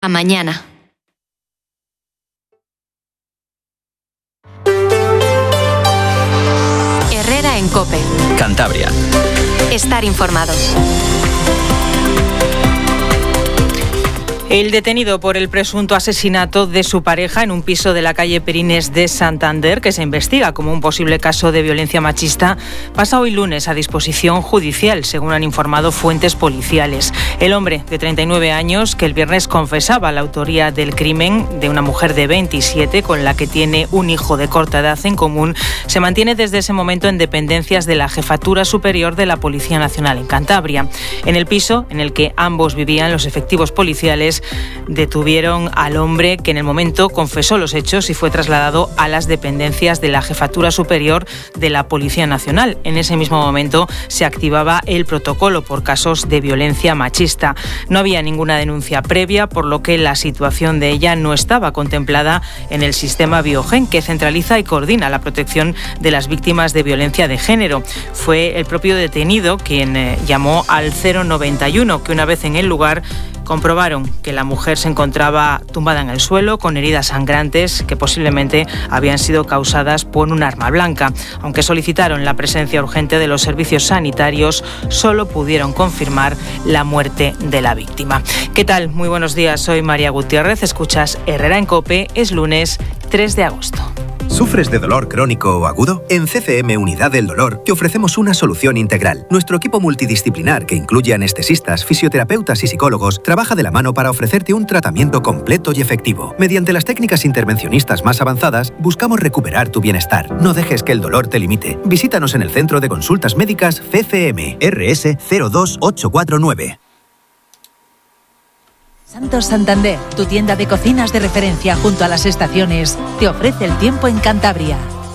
A mañana. Herrera en COPE. Cantabria. Estar informado. El detenido por el presunto asesinato de su pareja en un piso de la calle Perines de Santander, que se investiga como un posible caso de violencia machista, pasa hoy lunes a disposición judicial, según han informado fuentes policiales. El hombre, de 39 años, que el viernes confesaba la autoría del crimen de una mujer de 27 con la que tiene un hijo de corta edad en común, se mantiene desde ese momento en dependencias de la Jefatura Superior de la Policía Nacional en Cantabria. En el piso en el que ambos vivían, los efectivos policiales detuvieron al hombre, que en el momento confesó los hechos y fue trasladado a las dependencias de la Jefatura Superior de la Policía Nacional. En ese mismo momento se activaba el protocolo por casos de violencia machista. No había ninguna denuncia previa, por lo que la situación de ella no estaba contemplada en el sistema Biogen, que centraliza y coordina la protección de las víctimas de violencia de género. Fue el propio detenido quien llamó al 091, que una vez en el lugar comprobaron que la mujer se encontraba tumbada en el suelo con heridas sangrantes que posiblemente habían sido causadas por un arma blanca. Aunque solicitaron la presencia urgente de los servicios sanitarios, solo pudieron confirmar la muerte de la víctima. ¿Qué tal? Muy buenos días, soy María Gutiérrez, escuchas Herrera en COPE, es lunes 3 de agosto. ¿Sufres de dolor crónico o agudo? En CCM Unidad del Dolor te ofrecemos una solución integral. Nuestro equipo multidisciplinar, que incluye anestesistas, fisioterapeutas y psicólogos, trabaja de la mano para ofrecerte un tratamiento completo y efectivo. Mediante las técnicas intervencionistas más avanzadas, buscamos recuperar tu bienestar. No dejes que el dolor te limite. Visítanos en el Centro de Consultas Médicas CCM, RS 02849. Santos Santander, tu tienda de cocinas de referencia junto a las estaciones, te ofrece el tiempo en Cantabria.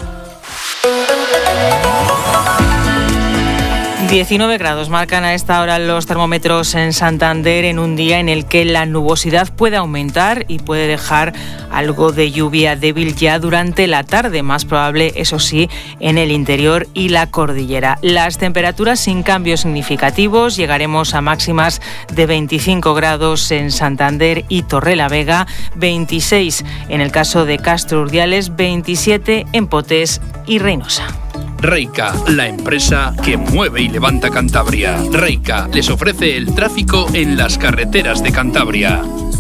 19 grados marcan a esta hora los termómetros en Santander, en un día en el que la nubosidad puede aumentar y puede dejar algo de lluvia débil ya durante la tarde, más probable, eso sí, en el interior y la cordillera. Las temperaturas sin cambios significativos, llegaremos a máximas de 25 grados en Santander y Torrelavega, 26 en el caso de Castro Urdiales, 27 en Potés y Reynosa. Reica, la empresa que mueve y levanta Cantabria. Reica les ofrece el tráfico en las carreteras de Cantabria.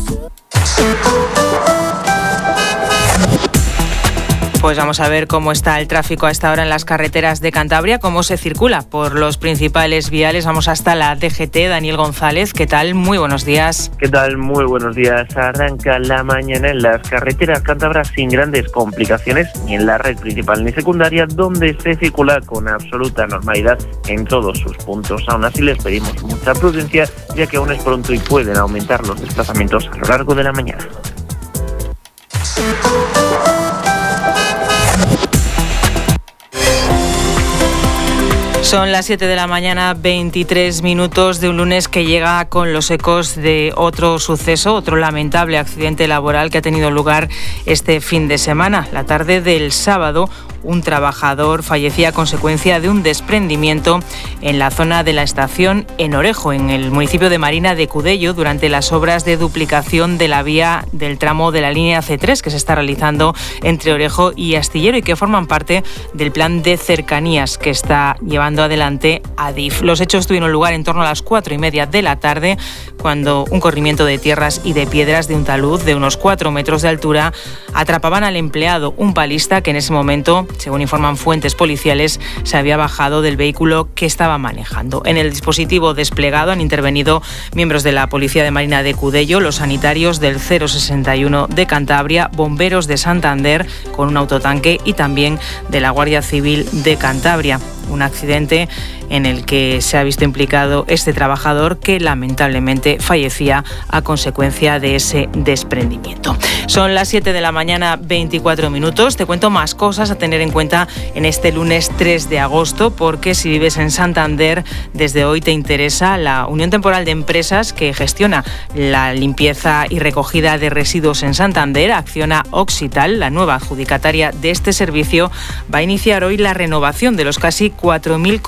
Pues vamos a ver cómo está el tráfico a esta hora en las carreteras de Cantabria, cómo se circula por los principales viales. Vamos hasta la DGT. Daniel González, ¿qué tal? Muy buenos días. ¿Qué tal? Muy buenos días. Arranca la mañana en las carreteras cántabras sin grandes complicaciones, ni en la red principal ni secundaria, donde se circula con absoluta normalidad en todos sus puntos. Aún así les pedimos mucha prudencia, ya que aún es pronto y pueden aumentar los desplazamientos a lo largo de la mañana. Son las 7 de la mañana, 23 minutos de un lunes que llega con los ecos de otro suceso, otro lamentable accidente laboral que ha tenido lugar este fin de semana. La tarde del sábado, un trabajador fallecía a consecuencia de un desprendimiento en la zona de la estación en Orejo, en el municipio de Marina de Cudello, durante las obras de duplicación de la vía del tramo de la línea C3 que se está realizando entre Orejo y Astillero y que forman parte del plan de cercanías que está llevando adelante Adif. Los hechos tuvieron lugar en torno a las 4:30 de la tarde, cuando un corrimiento de tierras y de piedras de un talud de unos 4 metros de altura atrapaban al empleado, un palista que en ese momento, según informan fuentes policiales, se había bajado del vehículo que estaba manejando. En el dispositivo desplegado han intervenido miembros de la Policía de Marina de Cudello, los sanitarios del 061 de Cantabria, bomberos de Santander con un autotanque y también de la Guardia Civil de Cantabria. Un accidente en el que se ha visto implicado este trabajador que lamentablemente fallecía a consecuencia de ese desprendimiento. Son las 7 de la mañana, 24 minutos. Te cuento más cosas a tener en cuenta en este lunes 3 de agosto, porque si vives en Santander, desde hoy te interesa la Unión Temporal de Empresas que gestiona la limpieza y recogida de residuos en Santander, Acciona Oxital, la nueva adjudicataria de este servicio, va a iniciar hoy la renovación de los casi 4.000 contenedores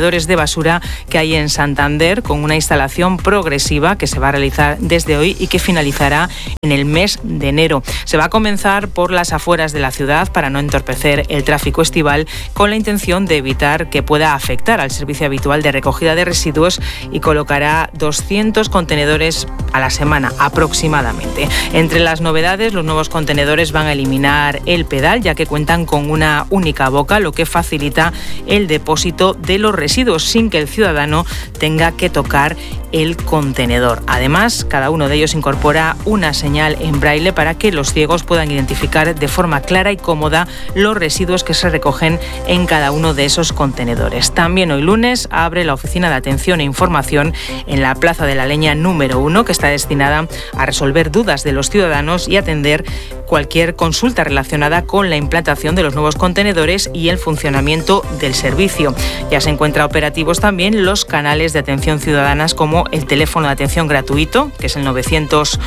contenedores de basura que hay en Santander, con una instalación progresiva que se va a realizar desde hoy y que finalizará en el mes de enero. Se va a comenzar por las afueras de la ciudad para no entorpecer el tráfico estival, con la intención de evitar que pueda afectar al servicio habitual de recogida de residuos, y colocará 200 contenedores a la semana aproximadamente. Entre las novedades, los nuevos contenedores van a eliminar el pedal, ya que cuentan con una única boca, lo que facilita el depósito de los residuos sin que el ciudadano tenga que tocar el contenedor. Además, cada uno de ellos incorpora una señal en braille para que los ciegos puedan identificar de forma clara y cómoda los residuos que se recogen en cada uno de esos contenedores. También hoy lunes abre la Oficina de Atención e Información en la Plaza de la Leña número 1, que está destinada a resolver dudas de los ciudadanos y atender cualquier consulta relacionada con la implantación de los nuevos contenedores y el funcionamiento del servicio. Ya se encuentran operativos también los canales de atención ciudadanas, como el teléfono de atención gratuito, que es el 900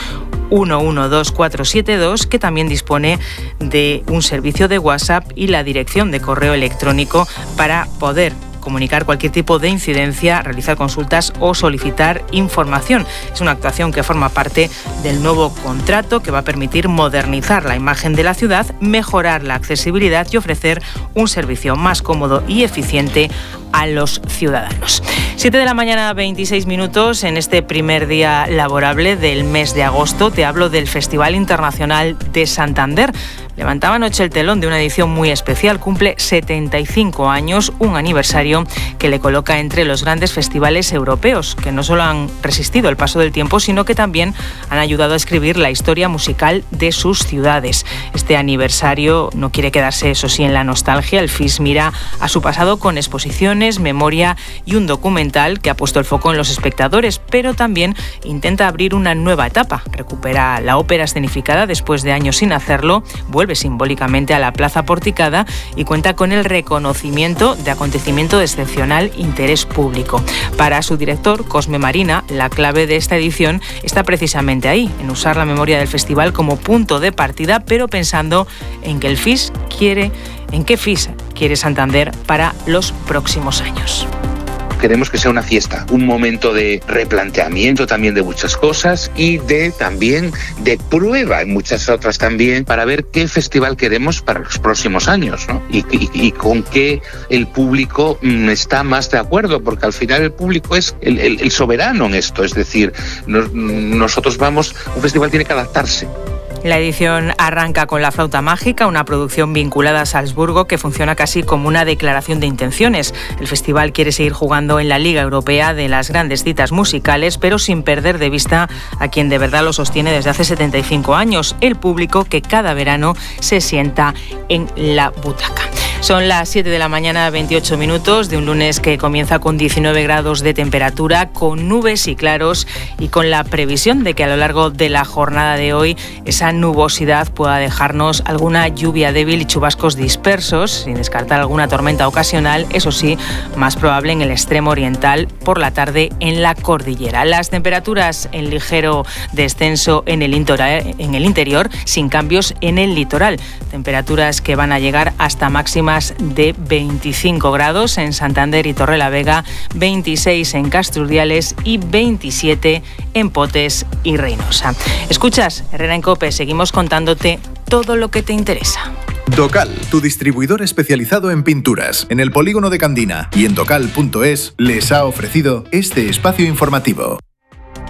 112 472, que también dispone de un servicio de WhatsApp y la dirección de correo electrónico para poder comunicar cualquier tipo de incidencia, realizar consultas o solicitar información. Es una actuación que forma parte del nuevo contrato que va a permitir modernizar la imagen de la ciudad, mejorar la accesibilidad y ofrecer un servicio más cómodo y eficiente a los ciudadanos. 7 de la mañana, 26 minutos. En este primer día laborable del mes de agosto te hablo del Festival Internacional de Santander. Levantaba anoche el telón de una edición muy especial. Cumple 75 años, un aniversario que le coloca entre los grandes festivales europeos, que no solo han resistido el paso del tiempo, sino que también han ayudado a escribir la historia musical de sus ciudades. Este aniversario no quiere quedarse, eso sí, en la nostalgia. El FIS mira a su pasado con exposiciones, memoria y un documental que ha puesto el foco en los espectadores, pero también intenta abrir una nueva etapa. Recupera la ópera escenificada después de años sin hacerlo, vuelve simbólicamente a la Plaza Porticada y cuenta con el reconocimiento de acontecimiento de excepcional interés público. Para su director, Cosme Marina, la clave de esta edición está precisamente ahí, en usar la memoria del festival como punto de partida, pero pensando en que ¿en qué FIS quiere Santander para los próximos años? Queremos que sea una fiesta, un momento de replanteamiento también de muchas cosas y también de prueba en muchas otras también, para ver qué festival queremos para los próximos años, ¿no? Y con qué el público está más de acuerdo, porque al final el público es el soberano en esto, es decir, nosotros un festival tiene que adaptarse. La edición arranca con La Flauta Mágica, una producción vinculada a Salzburgo que funciona casi como una declaración de intenciones. El festival quiere seguir jugando en la Liga Europea de las grandes citas musicales, pero sin perder de vista a quien de verdad lo sostiene desde hace 75 años, el público que cada verano se sienta en la butaca. Son las 7 de la mañana, 28 minutos, de un lunes que comienza con 19 grados de temperatura, con nubes y claros, y con la previsión de que a lo largo de la jornada de hoy esa nubosidad pueda dejarnos alguna lluvia débil y chubascos dispersos, sin descartar alguna tormenta ocasional, eso sí, más probable en el extremo oriental, por la tarde en la cordillera. Las temperaturas en ligero descenso en el interior, sin cambios en el litoral. Temperaturas que van a llegar hasta máximas de 25 grados en Santander y Torrelavega, 26 en Castrurdiales y 27 en Potes y Reynosa. Escuchas Herrera en COPE, seguimos contándote todo lo que te interesa. Docal, tu distribuidor especializado en pinturas, en el polígono de Candina y en docal.es, les ha ofrecido este espacio informativo.